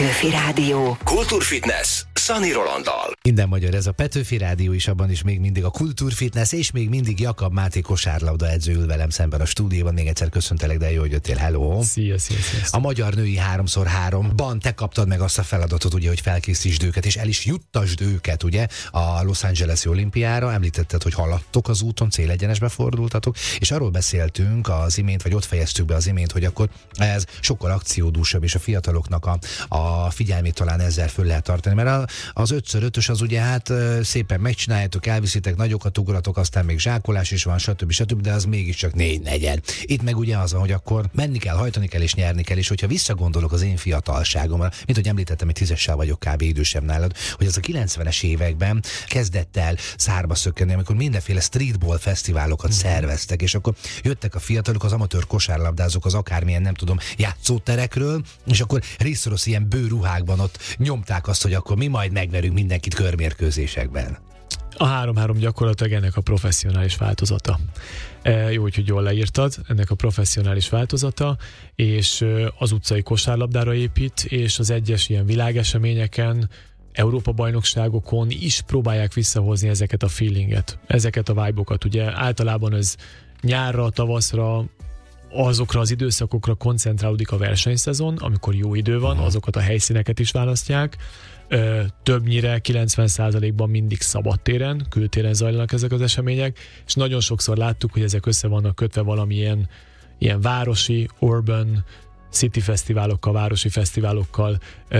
Petőfi Rádió. Kultúrfitness Szani Rolanddal. Minden magyar, ez a Petőfi Rádió is, abban is még mindig a Kultúrfitness, és még mindig Jakab Máté kosárlabda edző ül velem szemben a stúdióban. Még egyszer köszöntelek, de jó, hogy jöttél. Hello! Szia. A magyar női 3x3-ban te kaptad meg azt a feladatot, ugye, hogy felkészítsd őket, és el is juttasd őket, ugye, a Los Angeles-i olimpiára. Említetted, hogy haladtok az úton, célegyenesbe fordultatok, és arról beszéltünk az imént, vagy ott fejeztük be az imént, hogy akkor ez sokkal akciódúsabb, és a fiataloknak a figyelmét talán ezzel föl lehet tartani, mert az 5x5-ös az ugye hát szépen megcsináljátok, elviszitek, nagyokat ugratok, aztán még zsákolás is van, stb. De az mégiscsak 4-4. Itt meg ugye az van, hogy akkor menni kell, hajtani kell és nyerni kell, és hogyha visszagondolok az én fiatalságomra, mint hogy említettem, hogy 10-essel vagyok kb. Idősebb nálad, hogy az a 90-es években kezdett el szárba szökkenni, amikor mindenféle streetball fesztiválokat szerveztek, és akkor jöttek a fiatalok, az amatőr kosárlabdázók az akármilyen, nem tudom, játszóterekről, és akkor részorosz ilyen bőruhákban ott nyomták azt, hogy akkor mi majd megverünk mindenkit körmérkőzésekben. A 3-3 gyakorlatilag ennek a professzionális változata. Jó, hogy jól leírtad, ennek a professzionális változata, és az utcai kosárlabdára épít, és az egyes ilyen világeseményeken, Európa-bajnokságokon is próbálják visszahozni ezeket a feelinget, ezeket a vibe-okat. Ugye általában ez nyárra, tavaszra, azokra az időszakokra koncentrálódik a versenyszezon, amikor jó idő van, azokat a helyszíneket is választják. Többnyire 90%-ban mindig szabadtéren, kültéren zajlanak ezek az események, és nagyon sokszor láttuk, hogy ezek össze vannak kötve valamilyen ilyen városi, urban, city fesztiválokkal, városi fesztiválokkal,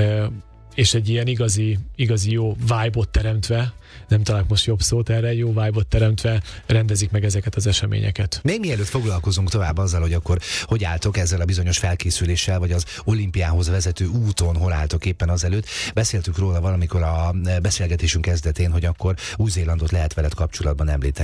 és egy ilyen igazi jó vibe-ot teremtve, nem találok most jobb szót erre, jó vibe-ot teremtve rendezik meg ezeket az eseményeket. Még mielőtt foglalkozunk tovább azzal, hogy akkor hogy álltok ezzel a bizonyos felkészüléssel, vagy az olimpiához vezető úton, hol álltok éppen azelőtt, beszéltük róla valamikor a beszélgetésünk kezdetén, hogy akkor Új-Zélandot lehet veled kapcsolatban említeni.